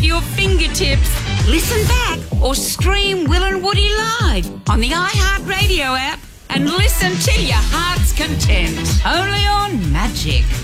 your fingertips. Listen back or stream Will and Woody live on the iHeartRadio app and listen till your heart's content. Only on Magic